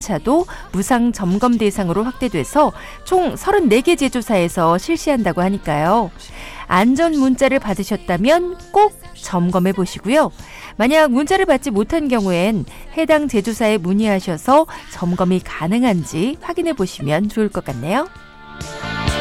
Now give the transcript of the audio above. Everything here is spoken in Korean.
문자도 무상 점검 대상으로 확대돼서 총 34개 제조사에서 실시한다고 하니까요. 안전 문자를 받으셨다면 꼭 점검해 보시고요. 만약 문자를 받지 못한 경우엔 해당 제조사에 문의하셔서 점검이 가능한지 확인해 보시면 좋을 것 같네요.